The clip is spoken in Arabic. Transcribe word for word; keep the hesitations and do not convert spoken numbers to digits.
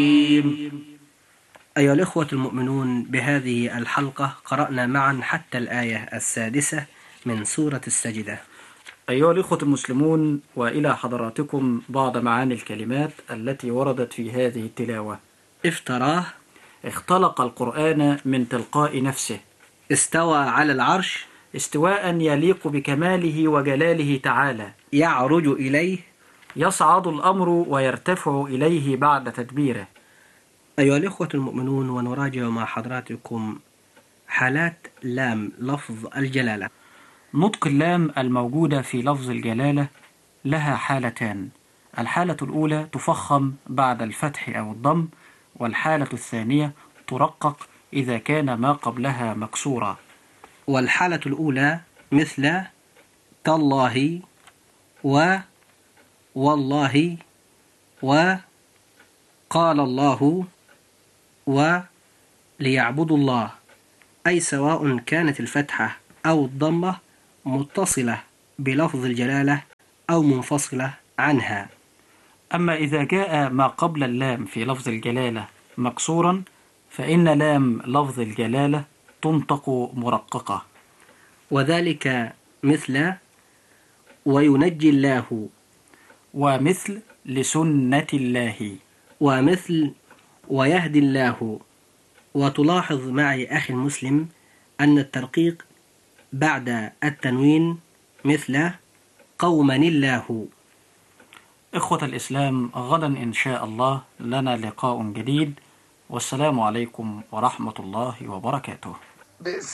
أيها الإخوة المؤمنون، بهذه الحلقة قرأنا معا حتى الآية السادسة من سورة السجدة. أيها الإخوة المسلمون، وإلى حضراتكم بعض معاني الكلمات التي وردت في هذه التلاوة. افتراه، اختلق القرآن من تلقاء نفسه. استوى على العرش، استواء يليق بكماله وجلاله تعالى. يعرج إليه، يصعد الأمر ويرتفع إليه بعد تدبيره. أيها الإخوة المؤمنون، ونراجع مع حضراتكم حالات لام لفظ الجلالة. نطق اللام الموجودة في لفظ الجلالة لها حالتان. الحالة الأولى تفخم بعد الفتح أو الضم، والحالة الثانية ترقق إذا كان ما قبلها مكسورا. والحالة الأولى مثل تالله و والله وقال الله وليعبدوا الله، أي سواء كانت الفتحة أو الضمة متصلة بلفظ الجلالة أو منفصلة عنها. أما إذا جاء ما قبل اللام في لفظ الجلالة مكسورا، فإن لام لفظ الجلالة تنطق مرققة، وذلك مثل وينجي الله، ومثل لسنة الله، ومثل ويهدي الله. وتلاحظ معي أخي المسلم أن الترقيق بعد التنوين مثل قوما الله. إخوة الإسلام، غدا إن شاء الله لنا لقاء جديد، والسلام عليكم ورحمة الله وبركاته.